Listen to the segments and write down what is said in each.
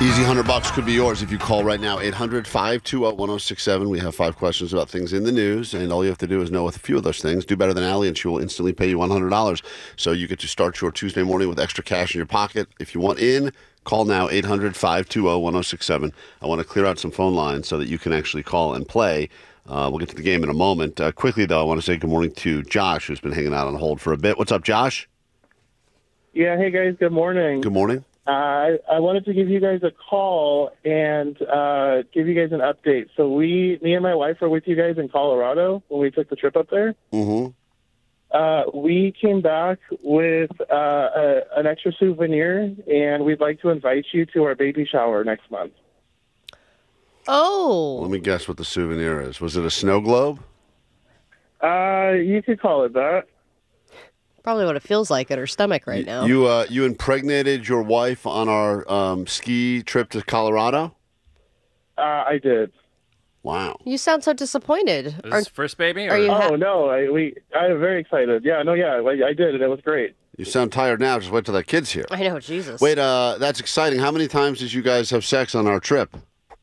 Easy $100 could be yours if you call right now, 800-520-1067. We have 5 questions about things in the news, and all you have to do is know a few of those things. Do better than Allie, and she will instantly pay you $100. So you get to start your Tuesday morning with extra cash in your pocket. If you want in, call now, 800-520-1067. I want to clear out some phone lines so that you can actually call and play. We'll get to the game in a moment. Quickly, though, I want to say good morning to Josh, who's been hanging out on hold for a bit. What's up, Josh? Yeah, hey guys, good morning. Good morning. I wanted to give you guys a call and give you guys an update. So me and my wife were with you guys in Colorado when we took the trip up there. Mm-hmm. We came back with an extra souvenir, and we'd like to invite you to our baby shower next month. Oh. Let me guess what the souvenir is. Was it a snow globe? You could call it that. Probably what it feels like at her stomach right now. You impregnated your wife on our ski trip to Colorado? I did. Wow. You sound so disappointed. Is this first baby? are you Oh, no, I'm very excited. Yeah, I did, and it was great. You sound tired now. Just wait till that kid's here. I know, Jesus. Wait, that's exciting. How many times did you guys have sex on our trip?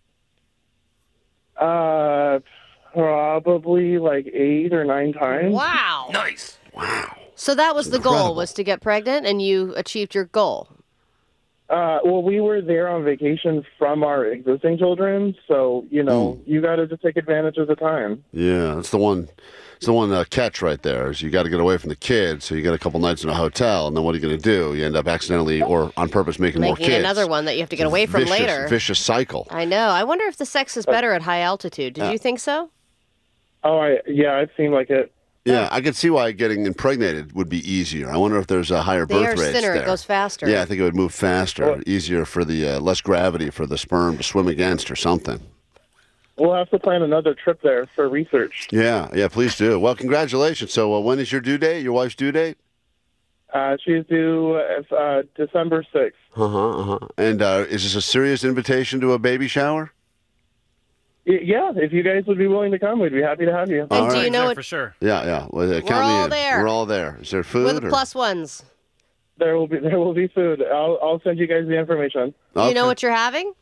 Probably like 8 or 9 times. Wow. Nice. Wow. So that was the goal, incredible. was to get pregnant, and you achieved your goal. Well, we were there on vacation from our existing children, so, you got to just take advantage of the time. Yeah, that's the one. It's the one catch right there. Is you got to get away from the kids, so you get a couple nights in a hotel, and then what are you going to do? You end up accidentally or on purpose making more kids. Another one that you have to get away from later. Vicious cycle. I know. I wonder if the sex is better at high altitude. Did you think so? Oh, it seemed like it. Yeah, I could see why getting impregnated would be easier. I wonder if there's a higher They birth are rate thinner. there. It goes faster. Yeah, I think it would move faster, easier for the less gravity for the sperm to swim against or something. We'll have to plan another trip there for research. Yeah, please do. Well, congratulations. So when is your due date, your wife's due date? She's due December 6th. And is this a serious invitation to a baby shower? Yeah, if you guys would be willing to come, we'd be happy to have you. And do you know There what? for sure. Yeah. Well, count me all in. there. We're all there. Is there food? With or? plus ones. There will be food. I'll send you guys the information. Do you know Okay. what you're having?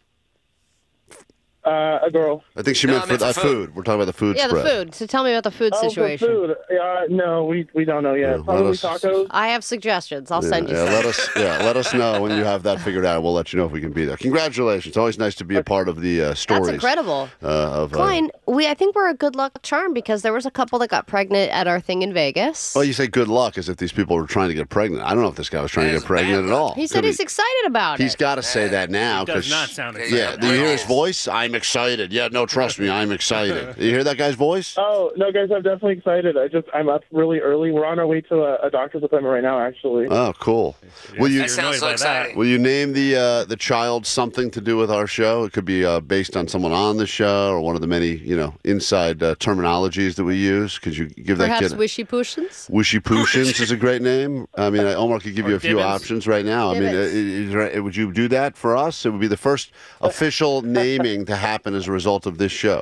A girl. I think she meant for that food. We're talking about the food Yeah, spread. the food. So tell me about the food Oh, situation. for food. No, we don't know yet. Yeah, Probably let us- tacos. I have suggestions. I'll send you some. Let us know when you have that figured out. We'll let you know if we can be there. Congratulations. Always nice to be a part of the stories. That's incredible. Of Klein, I think we're a good luck charm because there was a couple that got pregnant at our thing in Vegas. well, you say good luck as if these people were trying to get pregnant. I don't know if this guy was trying to get pregnant at all. He said he's excited about He's it. got to say that now. He does 'cause not sound excited. Yeah, do you hear his voice? I'm excited. Yeah, no, trust me, I'm excited. You hear that guy's voice? Oh, no, guys, I'm definitely excited. I'm up really early. We're on our way to a doctor's appointment right now, actually. Oh, cool. Will you That sounds so exciting. will you name the child something to do with our show? It could be based on someone on the show or one of the many inside terminologies that we use. Could you give Perhaps that kid? Wishy Pooshins? Wishy Pooshins is a great name. I mean, Omar could give you a few Dibbins. options right now. I mean, would you do that for us? It would be the first official naming to happen as a result of this show.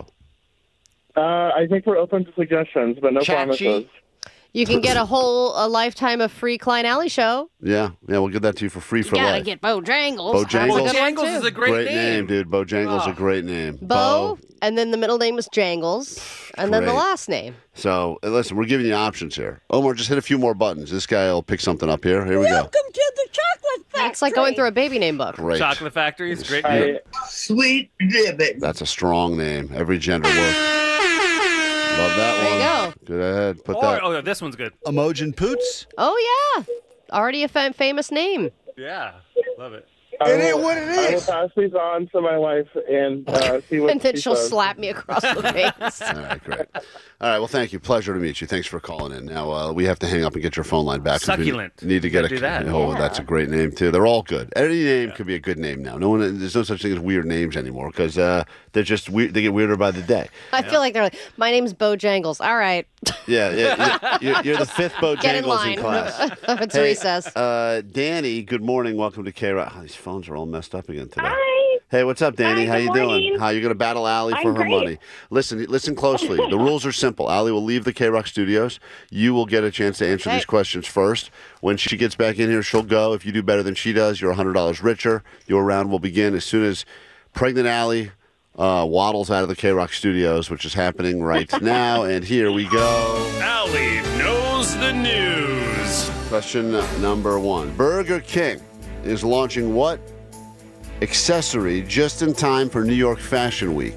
I think we're open to suggestions, but no promises. You can get a lifetime of free Klein Alley show. Yeah, we'll give that to you for free for You gotta life. get Bojangles. Bojangles. That's a good one, Bojangles too. is a great name, dude. Bojangles is a great name. Bo, and then the middle name was Jangles, and then the Great. last name. So, listen, we're giving you options here. Omar, just hit a few more buttons. This guy will pick something up here. Here we go. Welcome to the chocolate factory. It's like going through a baby name book. Great. Chocolate Factory is a great I- name. Sweet ribbon. That's a strong name. Every gender works. Love that There one. you go. Go ahead. Put that. Oh, this one's good. Emojin Poots? Oh, yeah. Already a famous name. Yeah, love it. It ain't what it I will is. pass these on to my wife and see what And then she she'll says. slap me across the face. All right, great. All right, well, thank you. Pleasure to meet you. Thanks for calling in. Now, we have to hang up and get your phone line back. 'cause we Succulent. Need to get Gotta do that. Oh, that's a great name, too. They're all good. Any name could be a good name now. There's no such thing as weird names anymore because they're just weird. They get weirder by the day. I feel like they're like, my name's Bojangles. All right. Yeah. You're the fifth Get in Bojangles line. in class. It's Hey, recess. Danny, good morning. Welcome to K-Rock. Oh, these phones are all messed up again today. Hi. Hey, what's up, Danny? Hi, How good you doing? morning. How you going to battle Allie for I'm her great. money? Listen closely. The rules are simple. Allie will leave the K-Rock studios. You will get a chance to answer Okay. these questions first. When she gets back in here, she'll go. If you do better than she does, you're $100 richer. Your round will begin as soon as pregnant Allie waddles out of the K-Rock studios, which is happening right now. And here we go. Allie knows the news. Question number 1. Burger King is launching what accessory just in time for New York Fashion Week?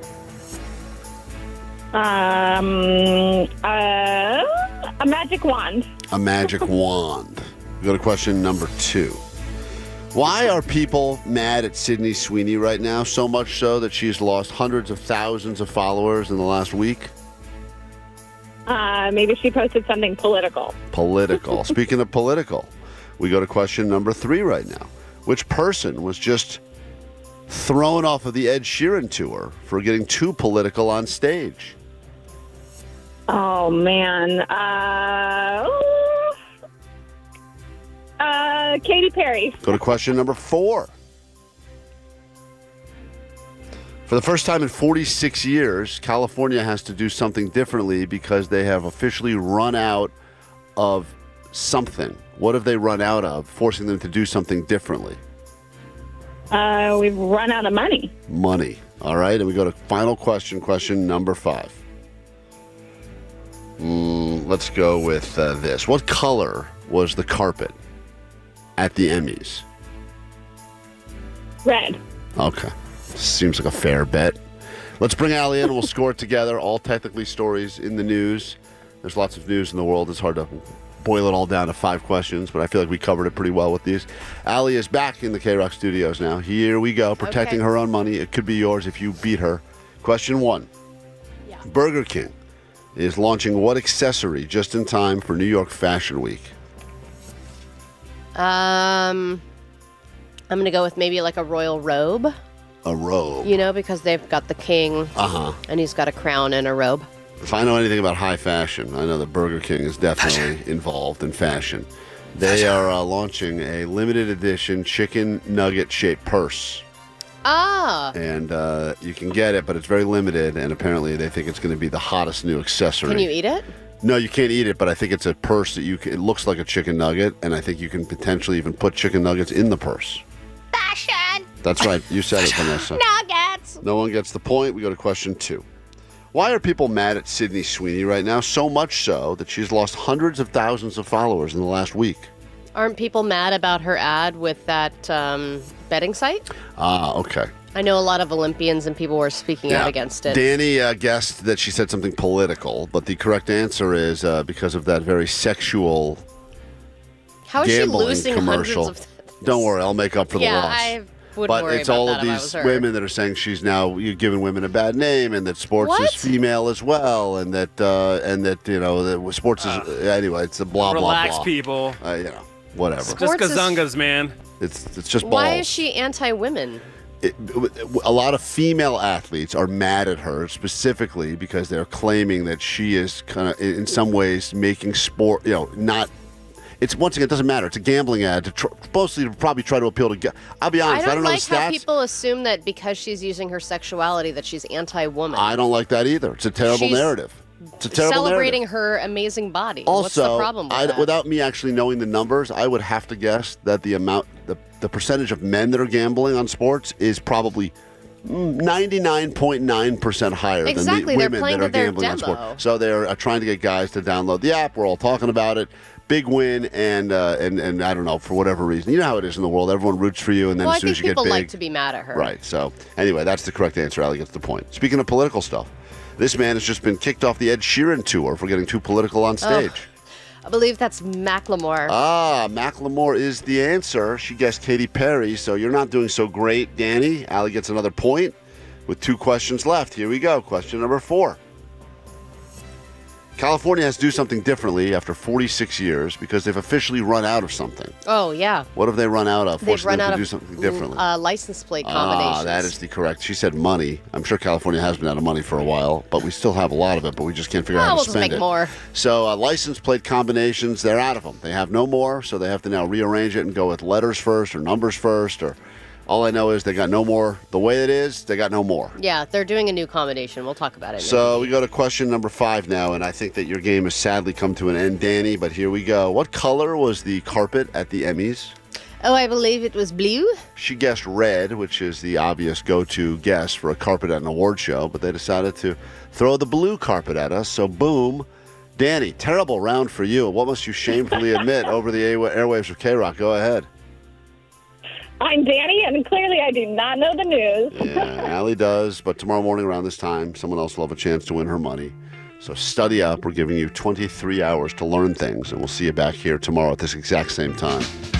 A magic wand. A magic wand. We go to question number 2. Why are people mad at Sydney Sweeney right now? So much so that she's lost hundreds of thousands of followers in the last week? Maybe she posted something political. Political. Speaking of political, we go to question number 3 right now. Which person was just thrown off of the Ed Sheeran tour for getting too political on stage? Oh, man. Katy Perry. Go to question number 4. For the first time in 46 years, California has to do something differently because they have officially run out of something. What have they run out of, forcing them to do something differently? We've run out of money. Money. All right, and we go to final question number 5. Let's go with this. What color was the carpet at the Emmys? Red. Okay. Seems like a fair bet. Let's bring Allie in and we'll score it together. All technically stories in the news. There's lots of news in the world. It's hard to boil it all down to 5 questions, but I feel like we covered it pretty well with these. Allie is back in the K-Rock studios now. Here we go. Protecting Okay. her own money. It could be yours if you beat her. Question 1. Yeah. Burger King is launching what accessory just in time for New York Fashion Week? I'm going to go with maybe like a royal robe, A robe. you know, because they've got the king Uh-huh. and he's got a crown and a robe. If I know anything about high fashion, I know that Burger King is definitely involved in fashion. They are launching a limited edition chicken nugget shaped purse. Ah, And you can get it, but it's very limited. And apparently they think it's going to be the hottest new accessory. can you eat it? No, you can't eat it, but I think it's a purse that it looks like a chicken nugget. And I think you can potentially even put chicken nuggets in the purse. Fashion That's right. You said it, Vanessa. nuggets. No one gets the point. We go to question 2. Why are people mad at Sydney Sweeney right now? So much so that she's lost hundreds of thousands of followers in the last week. Aren't people mad about her ad with that betting site? Ah, okay. I know a lot of Olympians and people were speaking out against it. Danny guessed that she said something political, but the correct answer is because of that very sexual How is she gambling losing commercial. hundreds of Don't worry, I'll make up for the Yeah, loss. I wouldn't But worry it's about all that of if I these was her. women that are saying she's now giving women a bad name, and that sports What? is female as well, and that you know that sports is anyway. It's a blah Relax, blah blah. people. You know, whatever. Just Sports is- gazungas, man. It's just balls. Why is she anti-women? A lot of female athletes are mad at her specifically because they're claiming that she is kind of in some ways making sport, not. It's once again, it doesn't matter. It's a gambling ad mostly to probably try to appeal to. I'll be honest, I don't know like the how stats. people assume that because she's using her sexuality that she's anti-woman. I don't like that either. It's a terrible She's narrative. It's a terrible celebrating narrative. her amazing body. Also, What's the problem with that? without me actually knowing the numbers, I would have to guess that the percentage of men that are gambling on sports is probably 99.9% higher Exactly, than the they're women playing that are to their gambling on demo. sport. So they're trying to get guys to download the app. We're all talking about it. Big win, and I don't know, for whatever reason. You know how it is in the world. Everyone roots for you, and then well, as I soon think as you get people big. like to be mad at her. Right. So anyway, that's the correct answer. Allie gets the point. Speaking of political stuff, this man has just been kicked off the Ed Sheeran tour for getting too political on stage. I believe that's Macklemore. Ah, Macklemore is the answer. She guessed Katy Perry, so you're not doing so great, Danny. Allie gets another point with 2 questions left. Here we go. Question number 4. California has to do something differently after 46 years because they've officially run out of something. Oh, yeah. What have they run out of? They've Forcing run them out to of do something differently. license plate combinations. Ah, that is the correct. She said money. I'm sure California has been out of money for a while, but we still have a lot of it, but we just can't figure out how we'll to just spend make it. more. So license plate combinations, they're out of them. They have no more, so they have to now rearrange it and go with letters first or numbers first or All I know is they got no more. The way it is, they got no more. Yeah, they're doing a new combination. We'll talk about it. So we go to question number 5 now, and I think that your game has sadly come to an end, Danny, but here we go. What color was the carpet at the Emmys? Oh, I believe it was blue. She guessed red, which is the obvious go-to guess for a carpet at an award show, but they decided to throw the blue carpet at us, so boom. Danny, terrible round for you. What must you shamefully admit over the airwaves of K-Rock? Go ahead. I'm Danny, and clearly I do not know the news. Yeah, Allie does, but tomorrow morning around this time, someone else will have a chance to win her money. So study up. We're giving you 23 hours to learn things, and we'll see you back here tomorrow at this exact same time.